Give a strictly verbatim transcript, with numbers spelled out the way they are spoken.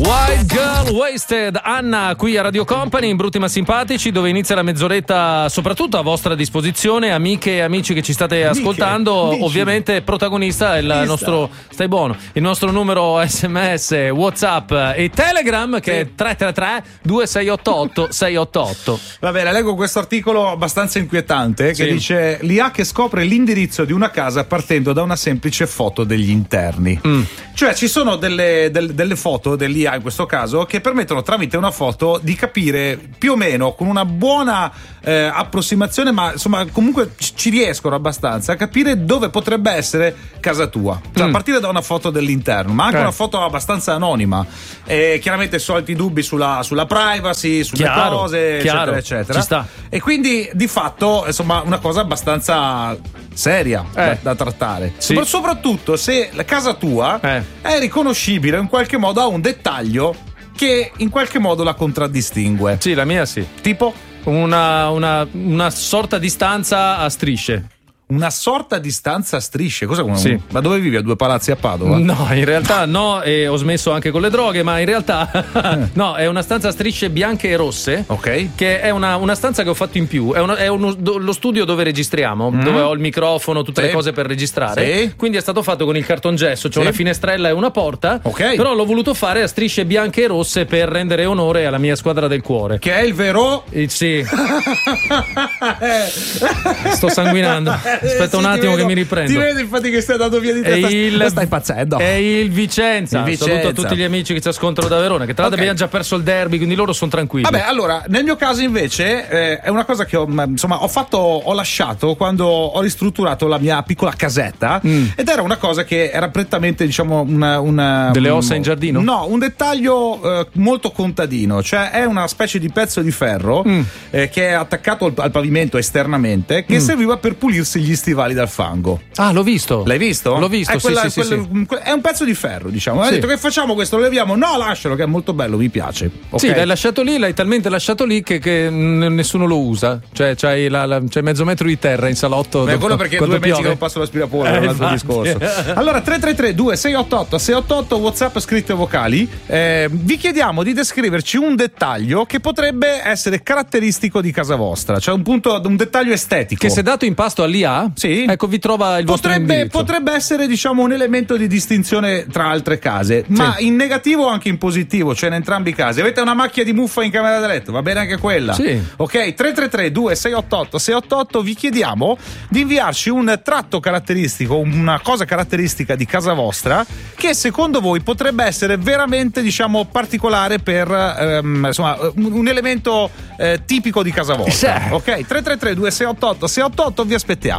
White Girl Wasted, Anna qui a Radio Company in Brutti ma Simpatici, dove inizia la mezz'oretta soprattutto a vostra disposizione, amiche e amici che ci state amiche, ascoltando. Amici. Ovviamente protagonista è il Vista. nostro, stai buono, il nostro numero sms, WhatsApp e Telegram che sì. è tre tre tre due sei otto otto sei otto otto. Va bene, leggo questo articolo abbastanza inquietante che sì. dice: l'I A che scopre l'indirizzo di una casa partendo da una semplice foto degli interni. Mm. Cioè ci sono delle, delle, delle foto dell'I A in questo caso che permettono tramite una foto di capire più o meno con una buona eh, approssimazione, ma insomma comunque ci riescono abbastanza a capire dove potrebbe essere casa tua, cioè mm. a partire da una foto dell'interno, ma anche eh. una foto abbastanza anonima, e chiaramente soliti dubbi sulla, sulla privacy, sulle chiaro, cose chiaro, eccetera eccetera. Ci sta. E quindi di fatto insomma una cosa abbastanza seria eh. da, da trattare, sì. Sopra, soprattutto se la casa tua eh. è riconoscibile in qualche modo, ha un dettaglio che in qualche modo la contraddistingue. Sì, la mia sì. Tipo? Una, una, una sorta di stanza a strisce. Una sorta di stanza a strisce? Cosa? Sì. Ma dove vivi? A due palazzi a Padova? No, in realtà no, e ho smesso anche con le droghe, ma in realtà no, è una stanza a strisce bianche e rosse. Ok. Che è una, una stanza che ho fatto in più. È, uno, è uno, lo studio dove registriamo, mm. dove ho il microfono, tutte sì. le cose per registrare. Sì. Quindi è stato fatto con il cartongesso, c'è sì. una finestrella e una porta. Ok. Però l'ho voluto fare a strisce bianche e rosse per rendere onore alla mia squadra del cuore. Che è il vero? Eh, sì. Sto sanguinando. Aspetta un sì, attimo vedo, che mi riprendo. Ti vedo infatti che stai andando via di testa. Il, stai impazzendo. È il Vicenza. il Vicenza. Saluto a tutti gli amici che ci ascoltano da Verona, che tra l'altro okay. abbiamo già perso il derby, quindi loro sono tranquilli. Vabbè, allora, nel mio caso invece eh, è una cosa che ho, insomma, ho fatto, ho lasciato quando ho ristrutturato la mia piccola casetta mm. ed era una cosa che era prettamente, diciamo, una, una delle un, ossa in giardino? No, un dettaglio eh, molto contadino, cioè è una specie di pezzo di ferro mm. eh, che è attaccato al, al pavimento esternamente, che mm. serviva per pulirsi gli stivali dal fango. Ah, l'ho visto. L'hai visto? L'ho visto, è, quella, sì, sì, quella, sì. è un pezzo di ferro, diciamo. Ha sì. detto che facciamo questo, lo leviamo? No, lascialo, che è molto bello, mi piace. Okay. Sì, l'hai lasciato lì, l'hai talmente lasciato lì che, che nessuno lo usa. Cioè, c'hai, la, la, c'hai mezzo metro di terra in salotto. Beh, quello perché due mesi che non passo l'aspirapolvere, è eh, un altro discorso. Allora, tre tre tre due sei otto otto sei otto otto, WhatsApp scritte vocali. Eh, vi chiediamo di descriverci un dettaglio che potrebbe essere caratteristico di casa vostra, cioè un punto, un dettaglio estetico. Che se dato in pasto all'I A, sì. ecco, vi trova il vostro potrebbe, indirizzo. potrebbe essere, diciamo, un elemento di distinzione tra altre case, ma sì. in negativo o anche in positivo, cioè in entrambi i casi. Avete una macchia di muffa in camera da letto, va bene anche quella? Sì. Ok, tre tre tre due sei otto otto sei otto otto, vi chiediamo di inviarci un tratto caratteristico, una cosa caratteristica di casa vostra che secondo voi potrebbe essere veramente, diciamo, particolare per ehm, insomma, un elemento eh, tipico di casa vostra. Sì. Ok, tre tre tre due sei otto otto sei otto otto, vi aspettiamo.